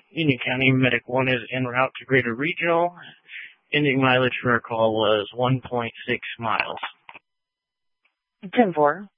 Union County Medic 1 is en route to Greater Regional. Ending mileage for our call was 1.6 miles. 10-4.